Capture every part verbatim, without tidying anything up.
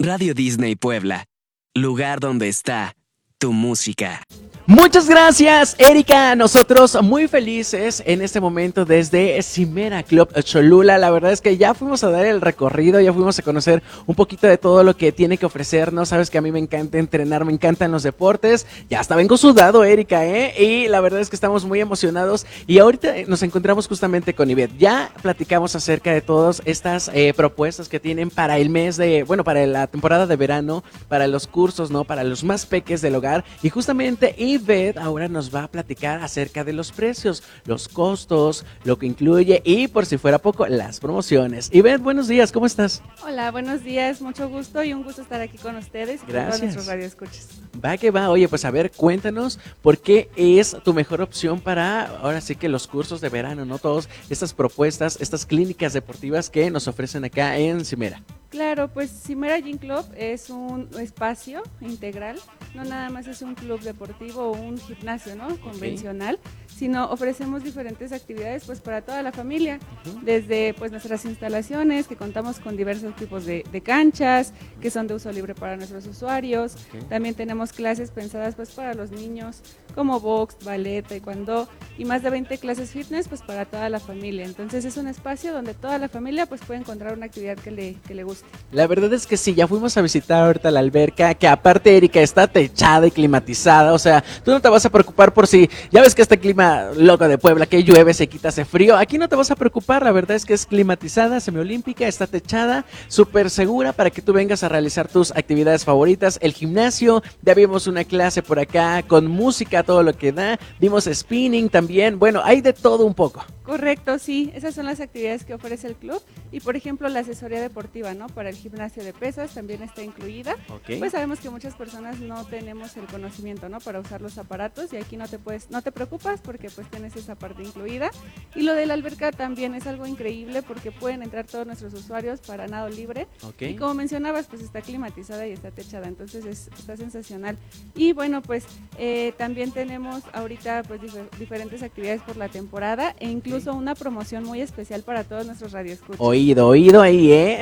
Radio Disney Puebla, lugar donde está tu música. Muchas gracias, Erika. Nosotros muy felices en este momento desde Cimera Club Cholula. La verdad es que ya fuimos a dar el recorrido, ya fuimos a conocer un poquito de todo lo que tiene que ofrecernos. Sabes que a mí me encanta entrenar, me encantan los deportes. Ya hasta vengo sudado, Erika, ¿eh? Y la verdad es que estamos muy emocionados. Y ahorita nos encontramos justamente con Ivette. Ya platicamos acerca de todas estas eh, propuestas que tienen para el mes de, bueno, para la temporada de verano, para los cursos, ¿no? Para los más peques del hogar. Y justamente Ivette ahora nos va a platicar acerca de los precios, los costos, lo que incluye y, por si fuera poco, las promociones. Ivette, buenos días, ¿cómo estás? Hola, buenos días, mucho gusto y un gusto estar aquí con ustedes y Gracias. con todos nuestros radioescuchas. Va que va, oye, pues a ver, cuéntanos por qué es tu mejor opción para, ahora sí que los cursos de verano, ¿no? Todas estas propuestas, estas clínicas deportivas que nos ofrecen acá en Cimera. Claro, pues Cimera Gym Club es un espacio integral, no nada más es un club deportivo o un gimnasio, ¿no? Convencional, okay, sino ofrecemos diferentes actividades pues para toda la familia, uh-huh, desde pues nuestras instalaciones, que contamos con diversos tipos de, de canchas, que son de uso libre para nuestros usuarios, okay, también tenemos clases pensadas pues para los niños, como box, ballet, taekwondo, y más de veinte clases fitness pues para toda la familia. Entonces es un espacio donde toda la familia pues puede encontrar una actividad que le, que le guste. La verdad es que sí, ya fuimos a visitar ahorita la alberca, que aparte, Erika, está techada y climatizada, o sea, tú no te vas a preocupar por si, ya ves que este clima loco de Puebla, que llueve, se quita, hace frío, aquí no te vas a preocupar, la verdad es que es climatizada, semiolímpica, está techada, súper segura para que tú vengas a realizar tus actividades favoritas. El gimnasio, ya vimos una clase por acá, con música, todo lo que da, vimos spinning también, bueno, hay de todo un poco. Correcto, sí, esas son las actividades que ofrece el club y por ejemplo la asesoría deportiva, ¿no? Para el gimnasio de pesas también está incluida, okay, pues sabemos que muchas personas no tenemos el conocimiento, ¿no? Para usar los aparatos y aquí no te puedes, no te preocupas porque pues tienes esa parte incluida. Y lo de la alberca también es algo increíble porque pueden entrar todos nuestros usuarios para nado libre, okay, y como mencionabas pues está climatizada y está techada, entonces es, está sensacional. Y bueno pues eh, también tenemos ahorita pues dif- diferentes actividades por la temporada e incluso una promoción muy especial para todos nuestros radioescuchas. Oído, oído ahí, ¿eh?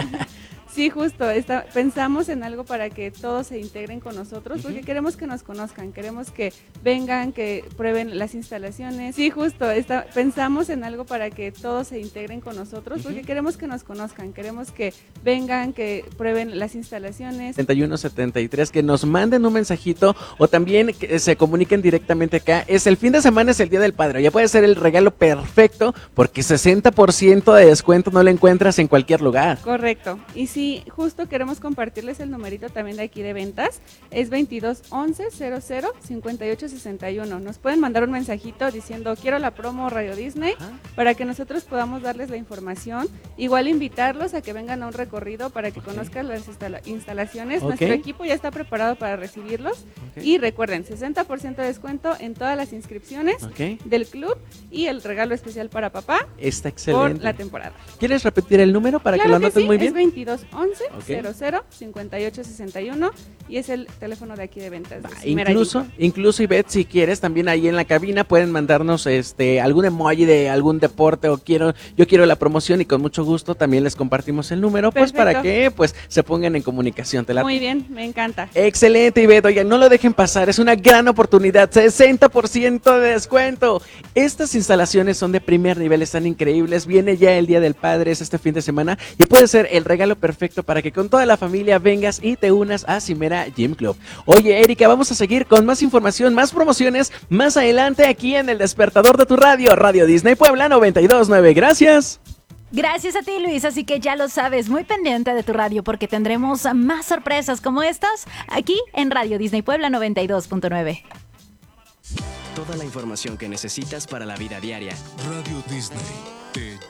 Sí, justo, está, pensamos en algo para que todos se integren con nosotros, porque uh-huh, queremos que nos conozcan, queremos que vengan, que prueben las instalaciones. Sí, justo, está, pensamos en algo para que todos se integren con nosotros, uh-huh, porque queremos que nos conozcan, queremos que vengan, que prueben las instalaciones. setenta y uno setenta y tres, que nos manden un mensajito o también que se comuniquen directamente acá. Es el fin de semana, es el Día del Padre, ya puede ser el regalo perfecto porque sesenta por ciento de descuento no lo encuentras en cualquier lugar. Correcto, y sí, justo queremos compartirles el numerito también de aquí de ventas, es veintidós once cero cero cincuenta y ocho sesenta y uno. Nos pueden mandar un mensajito diciendo quiero la promo Radio Disney, ajá, para que nosotros podamos darles la información, igual invitarlos a que vengan a un recorrido para que okay, conozcan las instala- instalaciones, okay, nuestro equipo ya está preparado para recibirlos, okay, y recuerden, sesenta por ciento de descuento en todas las inscripciones, okay, del club y el regalo especial para papá. Está excelente. Por la temporada. ¿Quieres repetir el número para claro que lo anoten sí, muy bien? Es veintidós once cero cero cincuenta y ocho sesenta y uno y es el teléfono de aquí de ventas. Va, de incluso, incluso Ivette, si quieres, también ahí en la cabina pueden mandarnos este algún emoji de algún deporte o quiero, yo quiero la promoción y con mucho gusto también les compartimos el número, perfecto, pues para que pues se pongan en comunicación. ¿Te la... Muy bien, me encanta. Excelente, Ivette, oigan, no lo dejen pasar, es una gran oportunidad, sesenta por ciento de descuento. Estas instalaciones son de primer nivel, están increíbles, viene ya el Día del Padre, es este fin de semana y puede ser el regalo perfecto para que con toda la familia vengas y te unas a Cimera Gym Club. Oye, Erika, vamos a seguir con más información, más promociones, más adelante aquí en el despertador de tu radio, Radio Disney Puebla noventa y dos punto nueve. Gracias. Gracias a ti, Luis, así que ya lo sabes, muy pendiente de tu radio porque tendremos más sorpresas como estas aquí en Radio Disney Puebla noventa y dos punto nueve. Toda la información que necesitas para la vida diaria. Radio Disney te